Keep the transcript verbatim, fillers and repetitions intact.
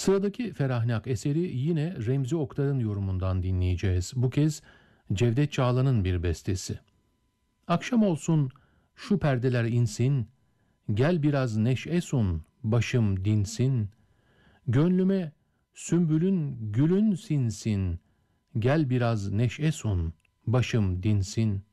Sıradaki Ferahnak eseri yine Remzi Oktar'ın yorumundan dinleyeceğiz. Bu kez Cevdet Çağlan'ın bir bestesi. Akşam olsun, şu perdeler insin, gel biraz neşe sun, başım dinsin. Gönlüme sümbülün gülün sinsin, gel biraz neşe sun, başım dinsin.